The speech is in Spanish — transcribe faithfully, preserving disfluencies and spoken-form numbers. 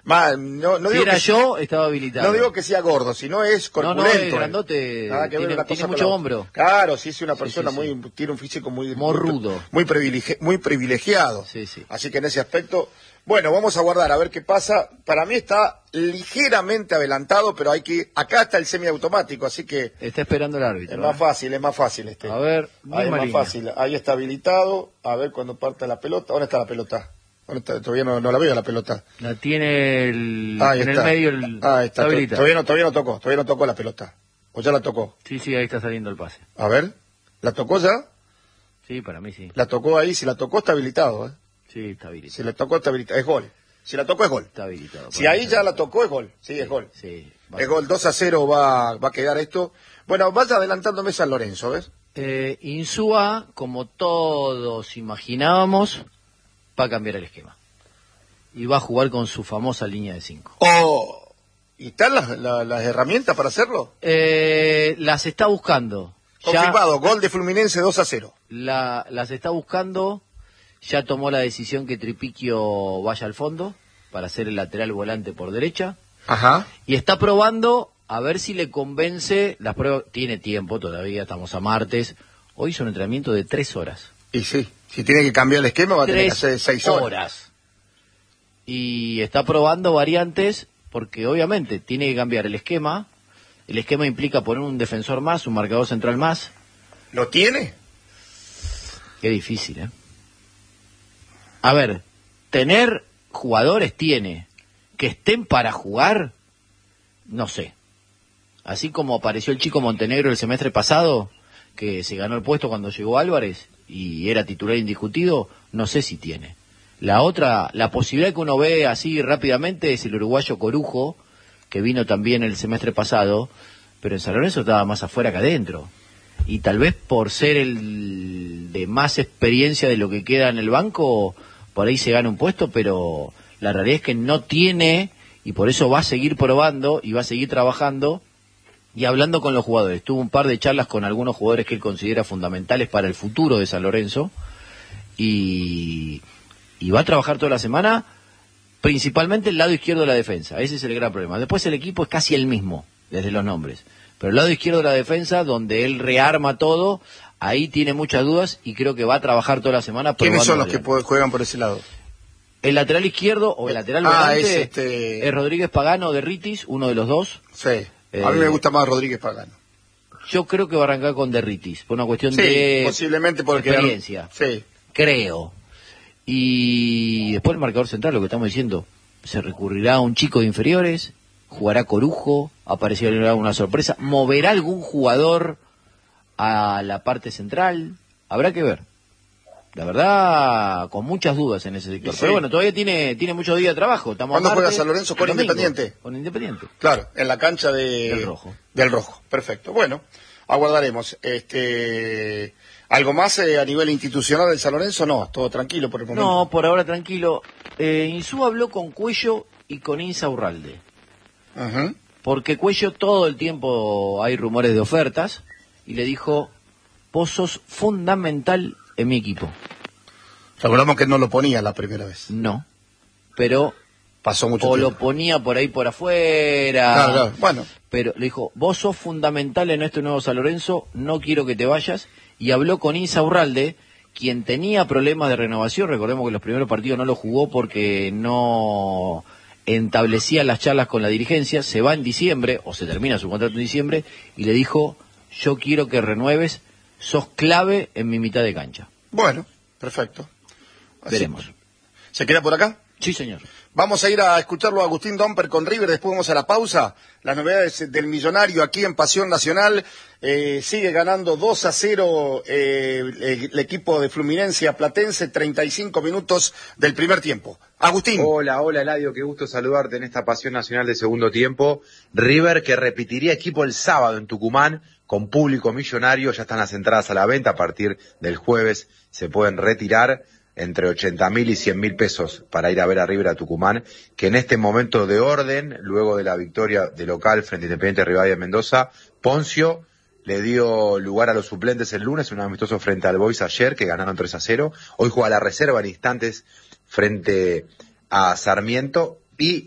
Ma, no, no si digo era que, yo, estaba habilitado. No digo que sea gordo, sino es corpulento. No, no, es grandote, Nada que ver tiene, una cosa tiene con mucho la hombro. Claro, sí, es una persona sí, sí, sí. muy, tiene un físico muy... Muy rudo. Muy, privilegi muy privilegiado. Sí, sí. Así que en ese aspecto... Bueno, vamos a guardar a ver qué pasa. Para mí está ligeramente adelantado, pero hay que... Acá está el semiautomático, así que... Está esperando el árbitro. Es más ¿eh? fácil, es más fácil este. A ver, Ahí es más línea. fácil. Ahí está habilitado. A ver cuando parte la pelota. ¿Dónde está la pelota? ¿Dónde está? Todavía no, no la veo la pelota. La tiene el, Ahí en está. el medio. El, ahí está. está Todavía no, todavía no tocó. Todavía no tocó la pelota. ¿O ya la tocó? Sí, sí, ahí está saliendo el pase. A ver. ¿La tocó ya? Sí, para mí sí. La tocó ahí. Si la tocó está habilitado. ¿eh? Sí, está habilitado. Si la tocó está habilitado. Es gol. Si la tocó es gol. Está habilitado. Si ahí ya la tocó es gol. Sí, sí es gol. Sí, es gol. dos a cero va, va a quedar esto. Bueno, vaya adelantándome San Lorenzo, ¿ves? Eh, Insúa, como todos imaginábamos, va a cambiar el esquema. Y va a jugar con su famosa línea de cinco. Oh, ¿y están las, las, las herramientas para hacerlo? Eh, las está buscando. Confirmado, ya, gol de Fluminense dos a cero. La, las está buscando. Ya tomó la decisión que Tripiquio vaya al fondo para ser el lateral volante por derecha. Ajá. Y está probando a ver si le convence. Las pruebas, tiene tiempo todavía, estamos a martes. Hoy hizo un entrenamiento de tres horas. Y sí, si tiene que cambiar el esquema va a tener que hacer seis horas. horas. Y está probando variantes porque obviamente tiene que cambiar el esquema. El esquema implica poner un defensor más, un marcador central más. ¿Lo tiene? Qué difícil, ¿eh? A ver, tener jugadores tiene, que estén para jugar, no sé. Así como apareció el chico Montenegro el semestre pasado, que se ganó el puesto cuando llegó Álvarez y era titular indiscutido, no sé si tiene. La otra, la posibilidad que uno ve así rápidamente es el uruguayo Corujo, que vino también el semestre pasado, pero en San Lorenzo estaba más afuera que adentro. Y tal vez por ser el de más experiencia de lo que queda en el banco, por ahí se gana un puesto, pero la realidad es que no tiene, y por eso va a seguir probando y va a seguir trabajando y hablando con los jugadores. Tuvo un par de charlas con algunos jugadores que él considera fundamentales para el futuro de San Lorenzo, y, y va a trabajar toda la semana, principalmente el lado izquierdo de la defensa. Ese es el gran problema. Después el equipo es casi el mismo, desde los nombres. Pero el lado izquierdo de la defensa, donde él rearma todo, ahí tiene muchas dudas y creo que va a trabajar toda la semana. ¿Quiénes son los variantes. que juegan por ese lado? El lateral izquierdo o el lateral ah, volante es, este... es Rodríguez Pagano de Ritis, uno de los dos. Sí, eh, a mí me gusta más Rodríguez Pagano. Yo creo que va a arrancar con De Ritis, por una cuestión sí, de posiblemente porque experiencia. Sí. Creo. Y después el marcador central, lo que estamos diciendo, se recurrirá a un chico de inferiores, jugará Corujo, aparecerá alguna sorpresa, moverá algún jugador a la parte central, habrá que ver. La verdad, con muchas dudas en ese sector. Sí. Pero bueno, todavía tiene tiene muchos días de trabajo. Estamos ¿Cuándo martes, juega San Lorenzo? Con domingo, Independiente. Con Independiente. Claro, en la cancha de... del Rojo. Del Rojo, perfecto. Bueno, aguardaremos. Este, ¿Algo más eh, a nivel institucional del San Lorenzo? No, todo tranquilo por el momento. No, por ahora tranquilo. Eh, Insúa habló con Cuello y con Insaurralde. Uh-huh. Porque Cuello todo el tiempo hay rumores de ofertas y le dijo, vos sos fundamental en mi equipo. Recordamos que no lo ponía la primera vez. No, pero pasó mucho o tiempo. lo ponía por ahí por afuera. Claro, claro. Bueno, pero le dijo, vos sos fundamental en este nuevo San Lorenzo, no quiero que te vayas. Y habló con Insaurralde, quien tenía problemas de renovación. Recordemos que los primeros partidos no lo jugó porque no establecía las charlas con la dirigencia. Se va en diciembre, o se termina su contrato en diciembre, y le dijo, yo quiero que renueves, sos clave en mi mitad de cancha. Bueno, perfecto. Así, veremos. ¿Se queda por acá? Sí, señor. Vamos a ir a escucharlo a Agustín Domper con River, después vamos a la pausa. Las novedades del Millonario aquí en Pasión Nacional. Eh, sigue ganando dos a cero eh, el, el equipo de Fluminense a Platense, treinta y cinco minutos del primer tiempo. Agustín. Hola, hola Eladio, qué gusto saludarte en esta Pasión Nacional de segundo tiempo. River que repetiría equipo el sábado en Tucumán con público millonario. Ya están las entradas a la venta, a partir del jueves se pueden retirar. Entre ochenta mil y cien mil pesos para ir a ver a River a Tucumán, que en este momento de orden, luego de la victoria de local frente a Independiente Rivadavia de Mendoza, Poncio le dio lugar a los suplentes el lunes, un amistoso frente al Boys ayer, que ganaron tres a cero, hoy juega la reserva en instantes frente a Sarmiento, y